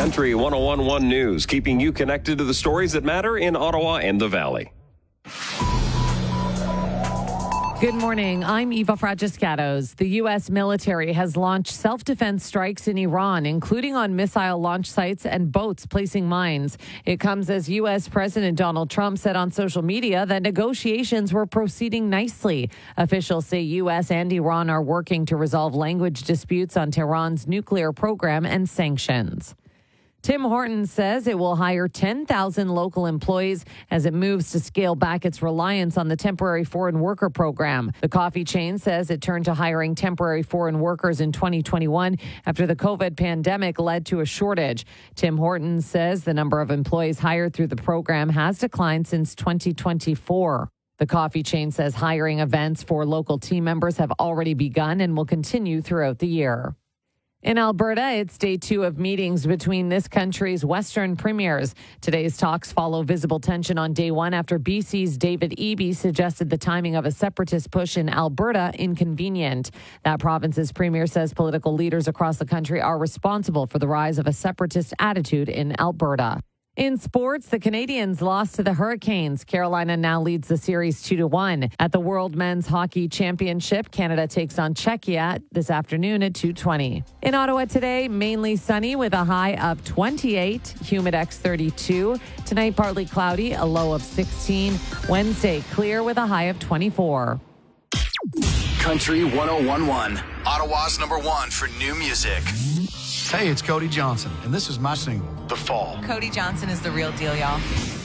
Country 101.1 News, keeping you connected to the stories that matter in Ottawa and the Valley. Good morning. I'm Eva Fragiscatos. The U.S. military has launched self-defense strikes in Iran, including on missile launch sites and boats placing mines. It comes as U.S. President Donald Trump said on social media that negotiations were proceeding nicely. Officials say U.S. and Iran are working to resolve language disputes on Tehran's nuclear program and sanctions. Tim Hortons says it will hire 10,000 local employees as it moves to scale back its reliance on the temporary foreign worker program. The coffee chain says it turned to hiring temporary foreign workers in 2021 after the COVID pandemic led to a shortage. Tim Hortons says the number of employees hired through the program has declined since 2024. The coffee chain says hiring events for local team members have already begun and will continue throughout the year. In Alberta, it's day 2 of meetings between this country's Western premiers. Today's talks follow visible tension on day 1 after BC's David Eby suggested the timing of a separatist push in Alberta inconvenient. That province's premier says political leaders across the country are responsible for the rise of a separatist attitude in Alberta. In sports, the Canadians lost to the Hurricanes. Carolina now leads the series 2-1. At the World Men's Hockey Championship, Canada takes on Czechia this afternoon at 2:20. In Ottawa today, mainly sunny with a high of 28, Humidex 32. Tonight, partly cloudy, a low of 16. Wednesday, clear with a high of 24. Country 101.1, Ottawa's #1 for new music. Hey, it's Cody Johnson, and this is my single, The Fall. Cody Johnson is the real deal, y'all.